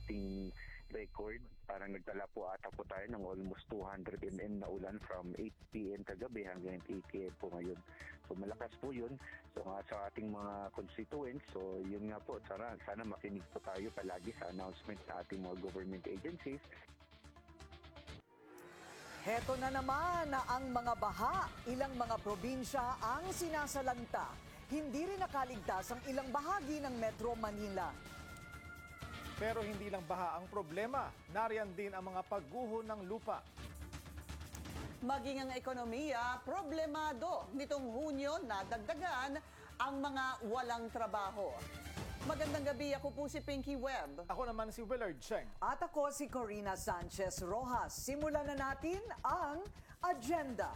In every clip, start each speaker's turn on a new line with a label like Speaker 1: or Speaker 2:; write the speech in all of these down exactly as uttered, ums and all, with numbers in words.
Speaker 1: ating record. Parang nagtala po ata po tayo ng almost two hundred millimeters na ulan from eight p m kagabi hanggang eight p m po ngayon. So malakas po yun. So nga sa ating mga constituents, so yun nga po, sana, sana makinig po tayo palagi sa announcement sa ating mga government agencies.
Speaker 2: Heto na naman na ang mga baha, ilang mga probinsya ang sinasalanta. Hindi rin nakaligtas ang ilang bahagi ng Metro Manila.
Speaker 3: Pero hindi lang baha ang problema, nariyan din ang mga pagguho ng lupa.
Speaker 4: Maging ang ekonomiya, problemado. Nitong Hunyo, nadagdagan ang mga walang trabaho. Magandang gabi, ako po si Pinky Webb.
Speaker 3: Ako naman si Willard Cheng.
Speaker 2: At ako si Corina Sanchez Rojas. Simulan na natin ang agenda.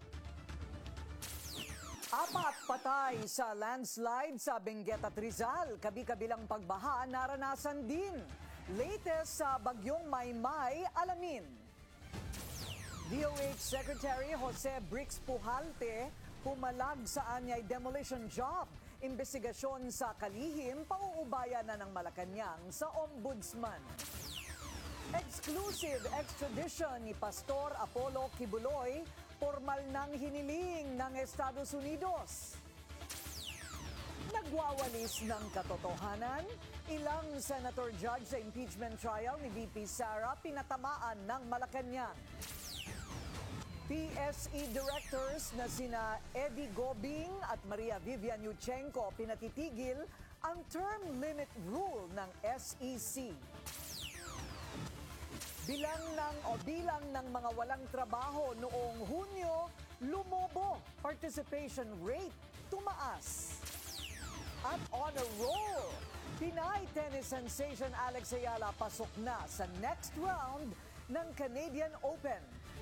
Speaker 2: Apat patay sa landslide sa Benguet at Rizal. Kabi-kabilang pagbaha naranasan din. Latest sa Bagyong Maymay, alamin. D O H Secretary Jose Brix Pujalte pumalag sa anyay demolition job. Imbestigasyon sa kalihim, pauubaya na ng Malacanang sa Ombudsman. Exclusive extradition ni Pastor Apollo Kibuloy, formal nang hiniling ng Estados Unidos. Nagwawalis ng katotohanan, ilang senator judge sa impeachment trial ni V P Sara pinatamaan ng Malacanang. P S E directors na sina Eddie Gobing at Maria Vivian Yuchenko pinatitigil ang term limit rule ng S E C. Bilang ng o bilang ng mga walang trabaho noong Hunyo, lumobo. Participation rate tumaas. At on a roll, Pinay tennis sensation Alex Ayala pasok na sa next round ng Canadian Open.